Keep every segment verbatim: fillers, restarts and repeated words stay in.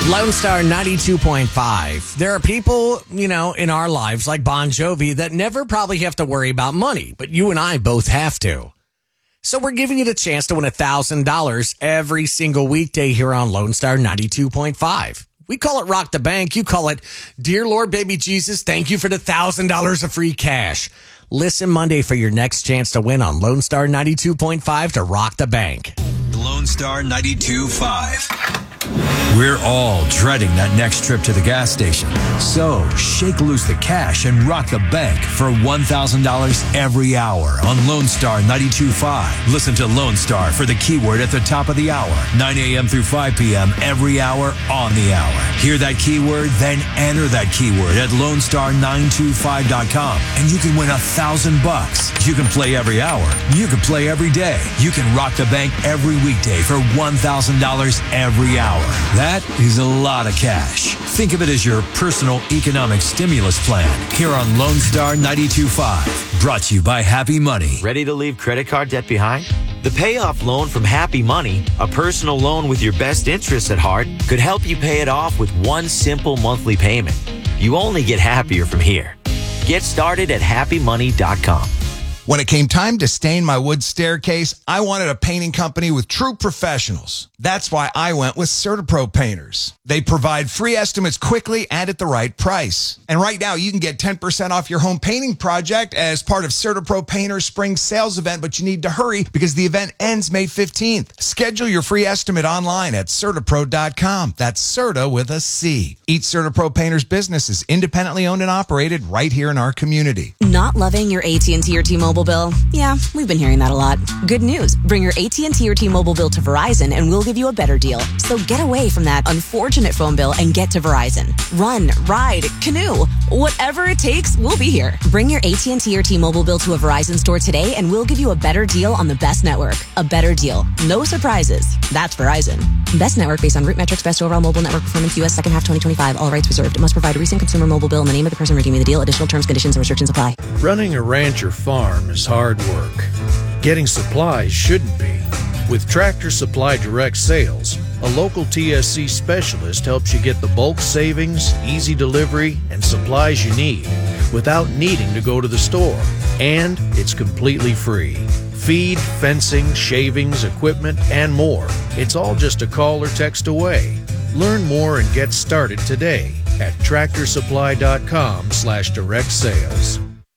Lone Star ninety-two point five. There are people, you know, in our lives like Bon Jovi that never probably have to worry about money, but you and I both have to. So we're giving you the chance to win one thousand dollars every single weekday here on Lone Star ninety-two point five. We call it Rock the Bank. You call it Dear Lord Baby Jesus, thank you for the one thousand dollars of free cash. Listen Monday for your next chance to win on Lone Star ninety-two point five to Rock the Bank. Lone Star ninety-two point five. We're all dreading that next trip to the gas station. So shake loose the cash and rock the bank for one thousand dollars every hour on Lone Star ninety-two point five. Listen to Lone Star for the keyword at the top of the hour, nine a.m. through five p.m. every hour on the hour. Hear that keyword, then enter that keyword at lone star nine two five dot com, and you can win a thousand bucks. You can play every hour. You can play every day. You can rock the bank every weekday for one thousand dollars every hour. That is a lot of cash. Think of it as your personal economic stimulus plan here on Lone Star ninety-two point five. Brought to you by Happy Money. Ready to leave credit card debt behind? The payoff loan from Happy Money, a personal loan with your best interests at heart, could help you pay it off with one simple monthly payment. You only get happier from here. Get started at happy money dot com. When it came time to stain my wood staircase, I wanted a painting company with true professionals. That's why I went with CertaPro Painters. They provide free estimates quickly and at the right price. And right now, you can get ten percent off your home painting project as part of CertaPro Painters Spring Sales Event, but you need to hurry because the event ends May fifteenth. Schedule your free estimate online at Certapro dot com. That's Certa with a C. Each CertaPro Painters business is independently owned and operated right here in our community. Not loving your A T and T or T-Mobile bill? Yeah, we've been hearing that a lot. Good news. Bring your A T and T or T-Mobile bill to Verizon and we'll give you a better deal. So get away from that unfortunate phone bill and get to Verizon. Run, ride, canoe. Whatever it takes, we'll be here. Bring your A T and T or T-Mobile bill to a Verizon store today and we'll give you a better deal on the best network. A better deal. No surprises. That's Verizon. Best network based on root metrics, best overall mobile network performance, U S second half twenty twenty-five. All rights reserved. It must provide a recent consumer mobile bill in the name of the person redeeming the deal. Additional terms, conditions, and restrictions apply. Running a ranch or farm is hard work. Getting supplies shouldn't be. With Tractor Supply Direct Sales, a local T S C specialist helps you get the bulk savings, easy delivery, and supplies you need without needing to go to the store. And it's completely free. Feed, fencing, shavings, equipment, and more. It's all just a call or text away. Learn more and get started today at tractor supply dot com slash direct sales.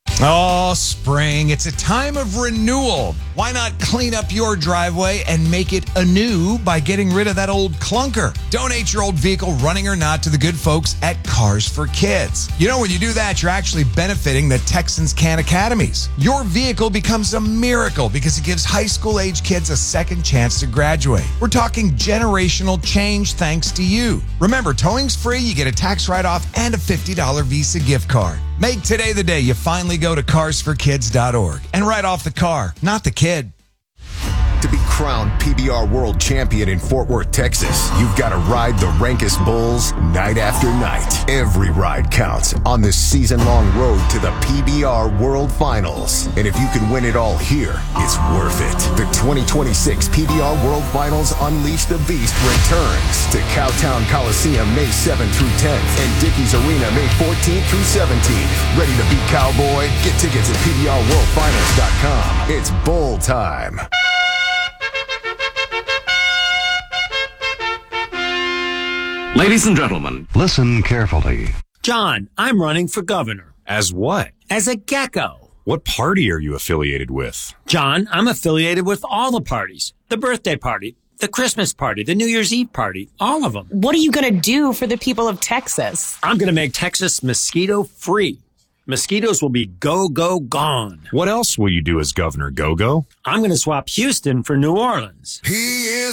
Oh, spring. It's a time of renewal. Why not clean up your driveway and make it anew by getting rid of that old clunker? Donate your old vehicle, running or not, to the good folks at Cars for Kids. You know, when you do that, you're actually benefiting the Texans Can Academies. Your vehicle becomes a miracle because it gives high school age kids a second chance to graduate. We're talking generational change thanks to you. Remember, towing's free, you get a tax write-off and a fifty dollars Visa gift card. Make today the day you finally go to cars for kids dot org and write off the car, not the kid. To be crowned P B R World Champion in Fort Worth, Texas, you've got to ride the Rankest Bulls night after night. Every ride counts on this season-long road to the P B R World Finals. And if you can win it all here, it's worth it. The twenty twenty-six P B R World Finals Unleash the Beast returns to Cowtown Coliseum May seventh through tenth and Dickies Arena May fourteenth through seventeenth. Ready to beat Cowboy? Get tickets at P B R world finals dot com. It's Bull time. Ladies and gentlemen, listen carefully. John, I'm running for governor. As what? As a gecko. What party are you affiliated with? John, I'm affiliated with all the parties. The birthday party, the Christmas party, the New Year's Eve party, all of them. What are you going to do for the people of Texas? I'm going to make Texas mosquito-free. Mosquitoes will be go, go, gone. What else will you do as Governor Go-Go? I'm going to swap Houston for New Orleans. He is